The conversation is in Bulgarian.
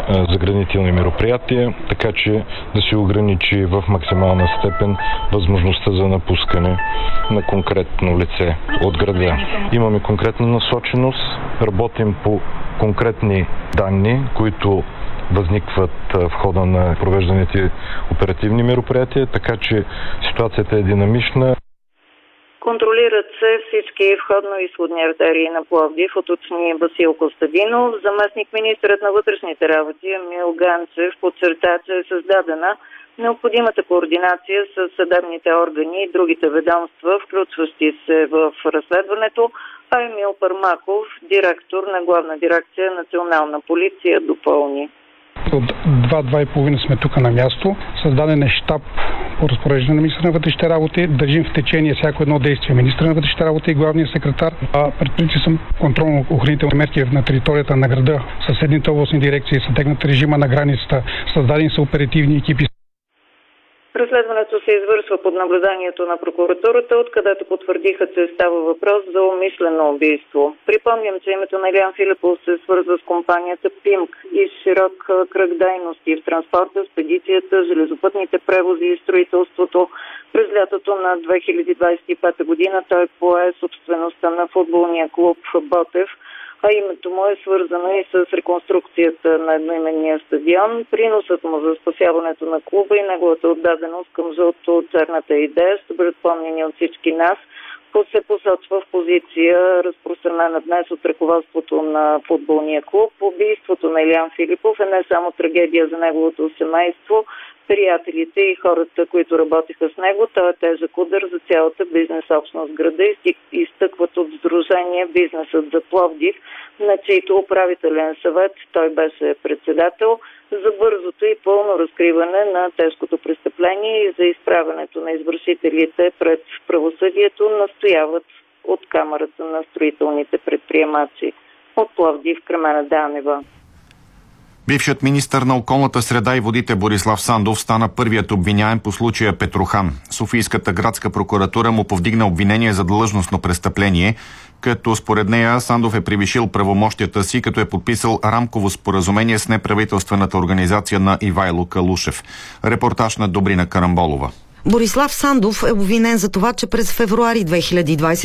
заградителни мероприятия, така че да се ограничи в максимална степен възможността за напускане на конкретно лице от града. Имаме конкретна насоченост, работим по конкретни данни, които възникват в хода на провежданите оперативни мероприятия, така че ситуацията е динамична. Контролират се всички входно-изходни артерии на Пловдив, уточни Васил Костадинов. Заместник-министърът на вътрешните работи Емил Ганчев подчерта, че е създадена необходимата координация с съдебните органи и другите ведомства, включващи се в разследването, а Емил Пармаков, директор на Главна дирекция Национална полиция, допълни. От 2-2,5 сме тук на място. Създаден е щаб по разпореждане на министъра на вътрешните работи. Държим в течение всяко едно действие министъра на вътрешните работи и главния секретар. Предприети съм контролно-охранителни мерки на територията на града. Съседните областни дирекции са тегнат режима на границата. Създадени са оперативни екипи. Разследването се извършва под наблюданието на прокуратурата, откъдето потвърдиха, че става въпрос за умишлено убийство. Припомням, че името на Илиян Филипов се свързва с компанията ПИМК и широк кръг дейности в транспорта, спедицията, железопътните превози и строителството. През лятото на 2025 година той пое собствеността на футболния клуб Ботев, а името му е свързано и с реконструкцията на едноименния стадион. Приносът му за спасяването на клуба и неговата отдаденост към жълто-черната идея ще бъдат помнени от всички нас. Се посочва в позиция, разпространена днес от ръководството на футболния клуб. Убийството на Илиян Филипов е не само трагедия за неговото семейство, приятелите и хората, които работиха с него. Той е тежък удар за цялата бизнес общност в града и изтъкват от сдружение Бизнесът за Пловдив, на чийто управителен съвет той беше председател, за бързото и пълно разкриване на тежкото престъпление и за изправянето на извършителите пред правосъдието, настояват от Камарата на строителните предприемачи. От Пловдив, Кремена Данева. Бившият министър на околната среда и водите Борислав Сандов стана първият обвиняем по случая Петрохан. Софийската градска прокуратура му повдигна обвинение за длъжностно престъпление, като според нея Сандов е превишил правомощията си, като е подписал рамково споразумение с неправителствената организация на Ивайло Калушев. Репортаж на Добрина Карамболова. Борислав Сандов е обвинен за това, че през февруари 2020